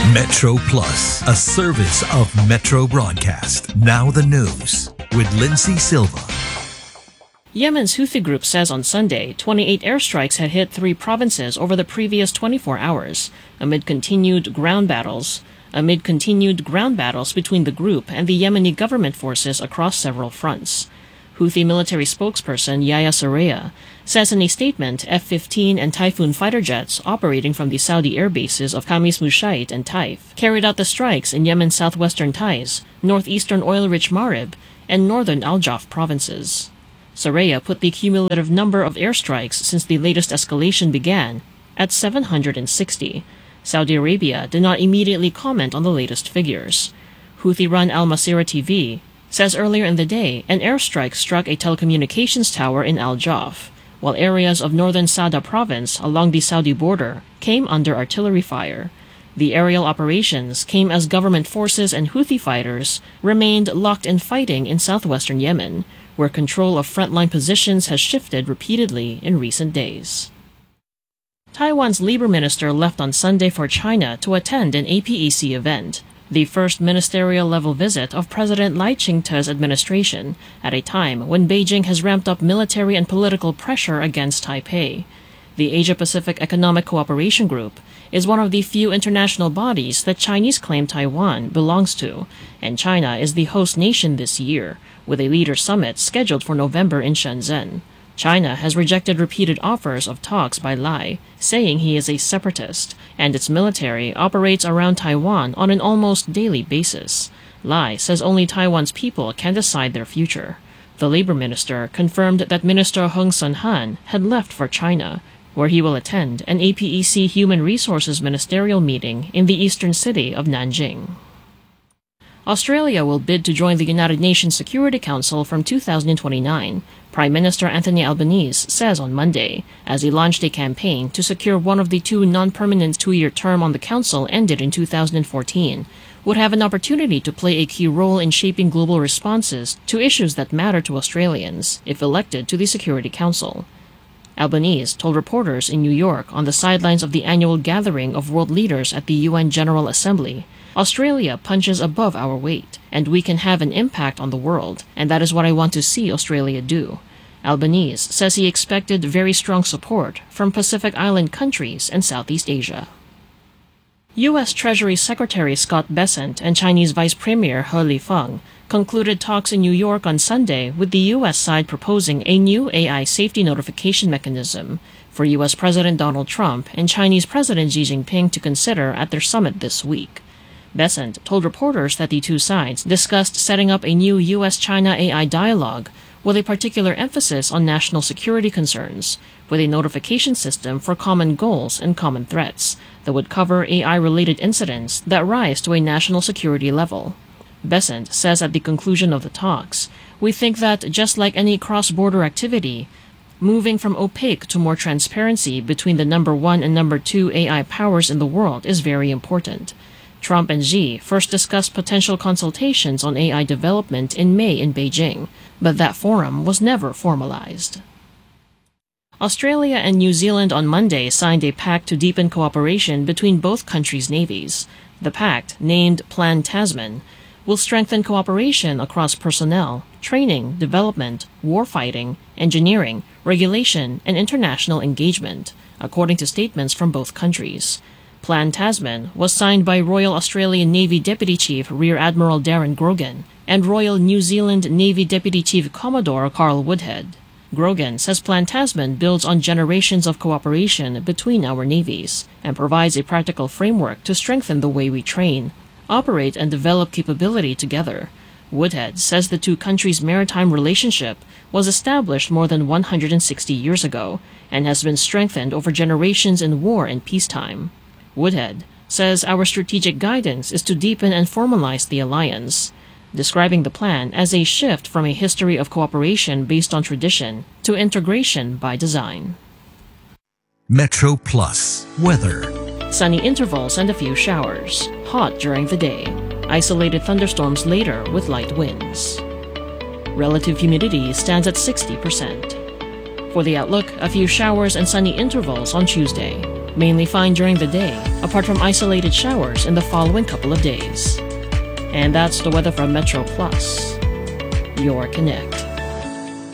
Metro Plus, a service of Metro Broadcast. Now the news with Lindsay Silva. Yemen's Houthi group says on Sunday 28 airstrikes had hit 3 provinces over the previous 24 hours, amid continued ground battles between the group and the Yemeni government forces across several fronts. Houthi military spokesperson Yahya Saraya says in a statement F-15 and Typhoon fighter jets operating from the Saudi air bases of Khamis Mushait and Taif carried out the strikes in Yemen's southwestern Taiz, northeastern oil-rich Marib, and northern Al-Jaf provinces. Saraya put the cumulative number of airstrikes since the latest escalation began at 760. Saudi Arabia did not immediately comment on the latest figures. Houthi-run Al Masirah TV says earlier in the day an airstrike struck a telecommunications tower in Al-Jaf, while areas of northern Sada province along the Saudi border came under artillery fire. The aerial operations came as government forces and Houthi fighters remained locked in fighting in southwestern Yemen, where control of frontline positions has shifted repeatedly in recent days. Taiwan's Labor Minister left on Sunday for China to attend an APEC event, the first ministerial-level visit of President Lai Ching-te's administration, at a time when Beijing has ramped up military and political pressure against Taipei. The Asia-Pacific Economic Cooperation Group is one of the few international bodies that Chinese claim Taiwan belongs to, and China is the host nation this year, with a leader summit scheduled for November in Shenzhen. China has rejected repeated offers of talks by Lai, saying he is a separatist, and its military operates around Taiwan on an almost daily basis. Lai says only Taiwan's people can decide their future. The Labor Minister confirmed that Minister Heng Sun-han had left for China, where he will attend an APEC Human Resources Ministerial meeting in the eastern city of Nanjing. Australia will bid to join the United Nations Security Council from 2029, Prime Minister Anthony Albanese says on Monday, as he launched a campaign to secure one of the 2 non-permanent 2-year term on the Council ended in 2014, would have an opportunity to play a key role in shaping global responses to issues that matter to Australians, if elected to the Security Council. Albanese told reporters in New York on the sidelines of the annual gathering of world leaders at the UN General Assembly, Australia punches above our weight, and we can have an impact on the world, and that is what I want to see Australia do. Albanese says he expected very strong support from Pacific Island countries and Southeast Asia. U.S. Treasury Secretary Scott Bessent and Chinese Vice Premier He Lifeng concluded talks in New York on Sunday, with the U.S. side proposing a new AI safety notification mechanism for U.S. President Donald Trump and Chinese President Xi Jinping to consider at their summit this week. Bessent told reporters that the two sides discussed setting up a new U.S.-China AI dialogue with a particular emphasis on national security concerns, with a notification system for common goals and common threats that would cover AI-related incidents that rise to a national security level. Bessent says at the conclusion of the talks, "We think that, just like any cross-border activity, moving from opaque to more transparency between the number 1 and number 2 AI powers in the world is very important." Trump and Xi first discussed potential consultations on AI development in May in Beijing, but that forum was never formalized. Australia and New Zealand on Monday signed a pact to deepen cooperation between both countries' navies. The pact, named Plan Tasman, will strengthen cooperation across personnel, training, development, warfighting, engineering, regulation, and international engagement, according to statements from both countries. Plan Tasman was signed by Royal Australian Navy Deputy Chief Rear Admiral Darren Grogan and Royal New Zealand Navy Deputy Chief Commodore Carl Woodhead. Grogan says Plan Tasman builds on generations of cooperation between our navies and provides a practical framework to strengthen the way we train, operate, and develop capability together. Woodhead says the two countries' maritime relationship was established more than 160 years ago and has been strengthened over generations in war and peacetime. Woodhead says our strategic guidance is to deepen and formalize the alliance, describing the plan as a shift from a history of cooperation based on tradition to integration by design. Metro Plus weather. Sunny intervals and a few showers. Hot during the day. Isolated thunderstorms later with light winds. Relative humidity stands at 60%. For the outlook, a few showers and sunny intervals on Tuesday. Mainly fine during the day, apart from isolated showers in the following couple of days. And that's the weather from Metro Plus, your connect.